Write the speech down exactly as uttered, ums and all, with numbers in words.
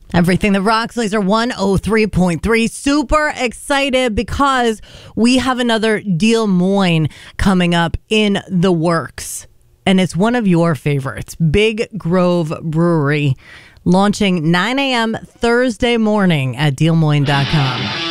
Everything that rocks, Laser one oh three point three. Super excited because we have another Des Moines coming up in the works. And it's one of your favorites, Big Grove Brewery, launching nine a.m. Thursday morning at Des Moines dot com.